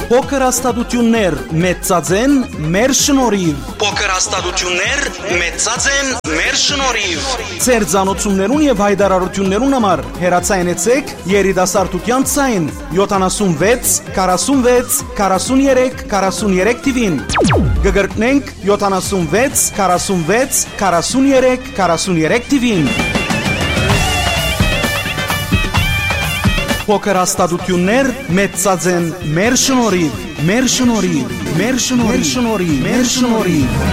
Փոքր հաստատություններ մեծածեն մեր շնորհիվ։ Փոքր հաստատություններ մեծածեն մեր շնորհիվ։ Ձեր ցանոթություններուն եւ հայտարարություններուն համար հեռացայնեցեք երիտասարդության ցայն 76 46 43 43 TV-ին։ Գգրտնենք 76 46 43 43 TV-ին։ Փոքր հաստատություններ մեծածեն մեր շնորհիվ, մեր շնորհիվ, մեր շնորհիվ, մեր շնորհիվ, մեր շնորհիվ։